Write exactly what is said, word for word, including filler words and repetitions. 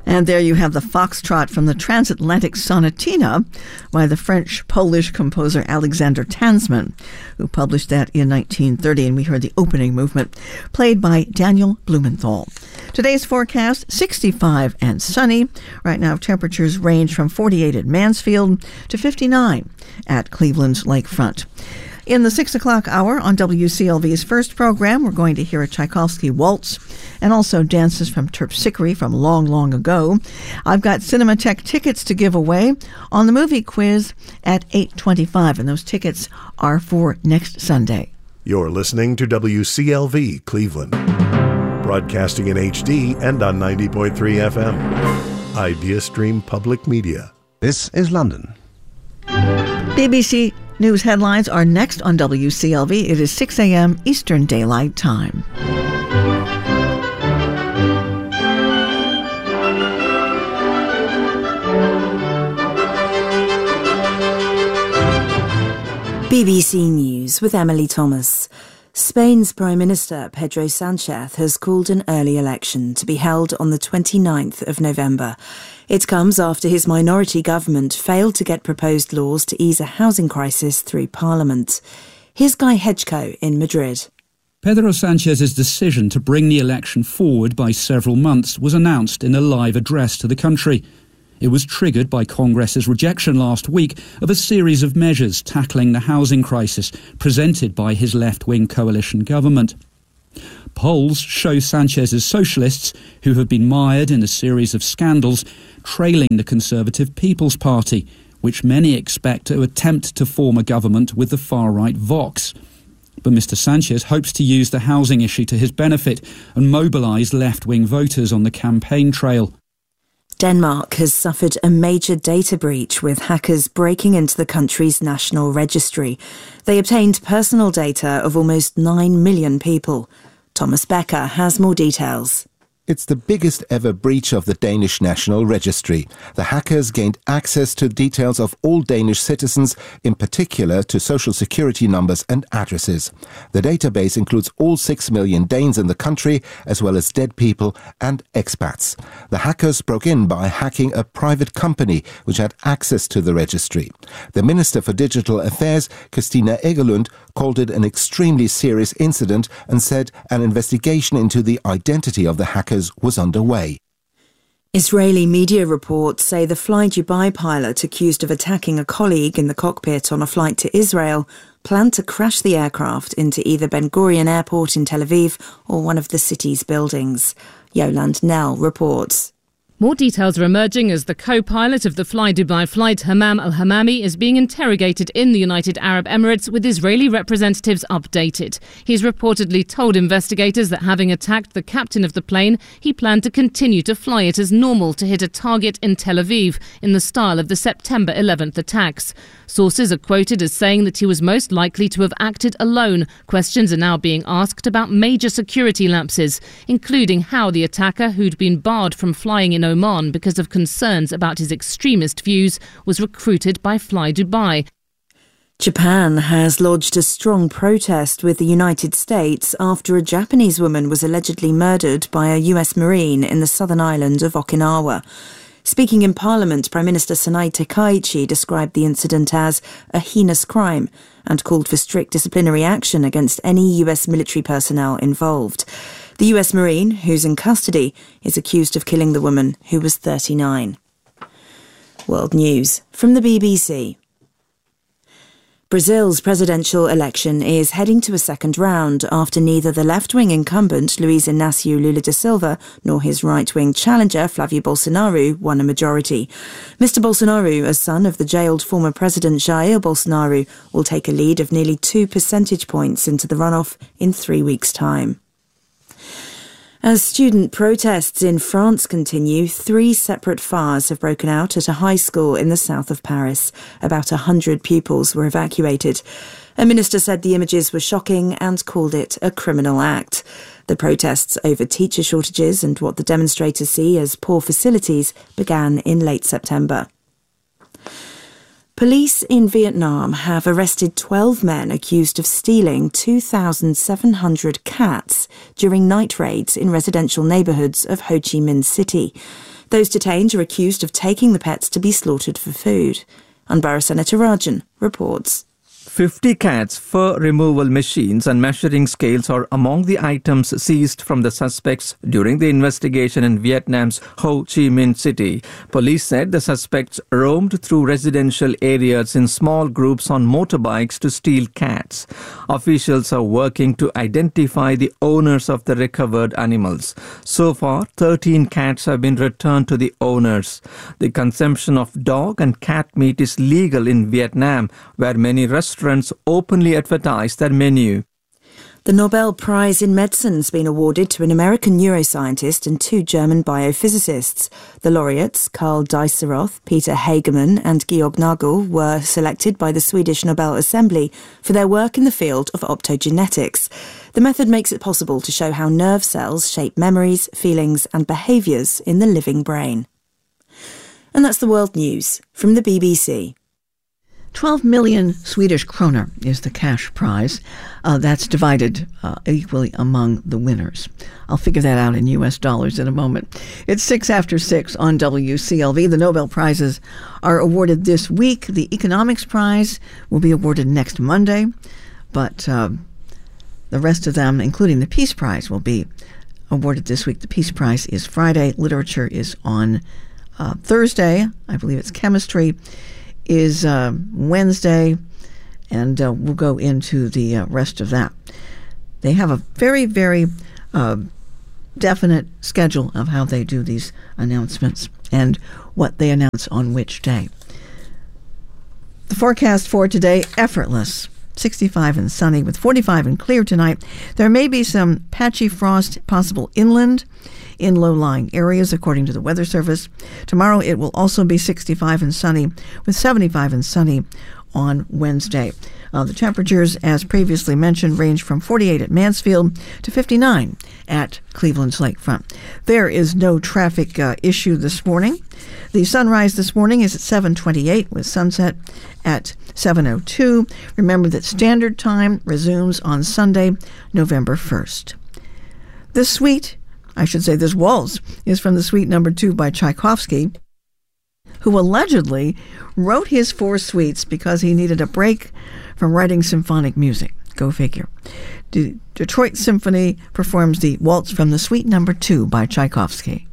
And there you have the Foxtrot from the Transatlantic Sonatina by the French-Polish composer Alexander Tansman, who published that in nineteen thirty, and we heard the opening movement played by Daniel Blumenthal. Today's forecast, sixty-five and sunny. Right now, temperatures range from forty-eight at Mansfield to fifty-nine at Cleveland's Lakefront. In the six o'clock hour on W C L V's first program, we're going to hear a Tchaikovsky waltz and also dances from Terpsichore from long, long ago. I've got Cinematheque tickets to give away on the movie quiz at eight twenty-five, and those tickets are for next Sunday. You're listening to W C L V Cleveland, broadcasting in H D and on ninety point three F M. IdeaStream Public Media. This is London. B B C News headlines are next on W C L V. It is six a.m. Eastern Daylight Time. B B C News with Emily Thomas. Spain's Prime Minister Pedro Sánchez has called an early election to be held on the twenty-ninth of November. It comes after his minority government failed to get proposed laws to ease a housing crisis through Parliament. Here's Guy Hedgecoe in Madrid. Pedro Sánchez's decision to bring the election forward by several months was announced in a live address to the country. It was triggered by Congress's rejection last week of a series of measures tackling the housing crisis presented by his left-wing coalition government. Polls show Sánchez's socialists, who have been mired in a series of scandals, trailing the Conservative People's Party, which many expect to attempt to form a government with the far-right Vox. But Mister Sánchez hopes to use the housing issue to his benefit and mobilise left-wing voters on the campaign trail. Denmark has suffered a major data breach with hackers breaking into the country's national registry. They obtained personal data of almost nine million people. Thomas Becker has more details. It's the biggest ever breach of the Danish National Registry. The hackers gained access to details of all Danish citizens, in particular to social security numbers and addresses. The database includes all six million Danes in the country, as well as dead people and expats. The hackers broke in by hacking a private company which had access to the registry. The Minister for Digital Affairs, Christina Egelund, called it an extremely serious incident and said an investigation into the identity of the hackers was underway. Israeli media reports say the Fly Dubai pilot accused of attacking a colleague in the cockpit on a flight to Israel planned to crash the aircraft into either Ben Gurion Airport in Tel Aviv or one of the city's buildings. Yolande Nell reports. More details are emerging as the co-pilot of the Fly Dubai flight, Hammam al-Hammami, is being interrogated in the United Arab Emirates, with Israeli representatives updated. He's reportedly told investigators that having attacked the captain of the plane, he planned to continue to fly it as normal to hit a target in Tel Aviv in the style of the September eleventh attacks. Sources are quoted as saying that he was most likely to have acted alone. Questions are now being asked about major security lapses, including how the attacker, who'd been barred from flying in Oman because of concerns about his extremist views, was recruited by Fly Dubai. Japan has lodged a strong protest with the United States after a Japanese woman was allegedly murdered by a U S Marine in the southern island of Okinawa. Speaking in Parliament, Prime Minister Sanai Takaichi described the incident as a heinous crime and called for strict disciplinary action against any U S military personnel involved. The U S Marine, who's in custody, is accused of killing the woman, who was thirty-nine. World News from the B B C. Brazil's presidential election is heading to a second round after neither the left-wing incumbent Luiz Inácio Lula da Silva nor his right-wing challenger Flávio Bolsonaro won a majority. Mister Bolsonaro, a son of the jailed former president Jair Bolsonaro, will take a lead of nearly two percentage points into the runoff in three weeks' time. As student protests in France continue, three separate fires have broken out at a high school in the south of Paris. About a hundred pupils were evacuated. A minister said the images were shocking and called it a criminal act. The protests over teacher shortages and what the demonstrators see as poor facilities began in late September. Police in Vietnam have arrested twelve men accused of stealing two thousand seven hundred cats during night raids in residential neighbourhoods of Ho Chi Minh City. Those detained are accused of taking the pets to be slaughtered for food. Anbara Senator Rajan reports. fifty cats, fur removal machines and measuring scales are among the items seized from the suspects during the investigation in Vietnam's Ho Chi Minh City. Police said the suspects roamed through residential areas in small groups on motorbikes to steal cats. Officials are working to identify the owners of the recovered animals. So far, thirteen cats have been returned to the owners. The consumption of dog and cat meat is legal in Vietnam, where many restaurants openly advertise their menu. The Nobel Prize in Medicine has been awarded to an American neuroscientist and two German biophysicists. The laureates, Karl Dieseroth, Peter Hagemann and Georg Nagel, were selected by the Swedish Nobel Assembly for their work in the field of optogenetics. The method makes it possible to show how nerve cells shape memories, feelings and behaviours in the living brain. And that's the world news from the B B C. twelve million Swedish kroner is the cash prize. Uh, that's divided uh, equally among the winners. I'll figure that out in U S dollars in a moment. It's six after six on W C L V. The Nobel Prizes are awarded this week. The Economics Prize will be awarded next Monday, but uh, the rest of them, including the Peace Prize, will be awarded this week. The Peace Prize is Friday. Literature is on uh, Thursday. I believe it's chemistry is uh, Wednesday, and uh, we'll go into the uh, rest of that. They have a very, very uh, definite schedule of how they do these announcements and what they announce on which day. The forecast for today, effortless. sixty-five and sunny with forty-five and clear tonight. There may be some patchy frost possible inland in low-lying areas, according to the Weather Service. Tomorrow it will also be sixty-five and sunny with seventy-five and sunny on Wednesday. Uh, the temperatures, as previously mentioned, range from forty-eight at Mansfield to fifty-nine at Cleveland's lakefront. There is no traffic uh, issue this morning. The sunrise this morning is at seven twenty-eight with sunset at seven oh two. Remember that standard time resumes on Sunday, November first. This suite, I should say this waltz, is from the Suite Number Two by Tchaikovsky, who allegedly wrote his four suites because he needed a break from writing symphonic music. Go figure. De- Detroit Symphony performs the waltz from the Suite Number Two by Tchaikovsky.